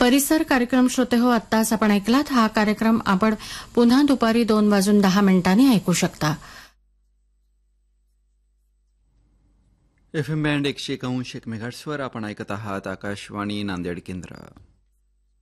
परिसर कार्यक्रम श्रोते हो, आत्ताच आपण ऐकलात. हा कार्यक्रम आपण पुन्हा दुपारी 2:10 ऐकू शकता. FM बँड 101.1 मेगाहर्ट्झवर आपण ऐकत आहात आकाशवाणी नांदेड केंद्र.